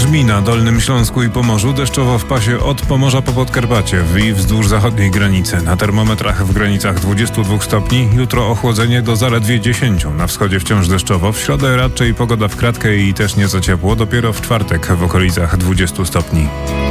brzmi na Dolnym Śląsku i Pomorzu. Deszczowo w pasie od Pomorza po Podkarpacie i wzdłuż zachodniej granicy. Na termometrach w granicach 22 stopni. Jutro ochłodzenie do zaledwie 10. Na wschodzie wciąż deszczowo. W środę raczej pogoda w kratkę i też nieco ciepło. Dopiero w czwartek w okolicach 20 stopni.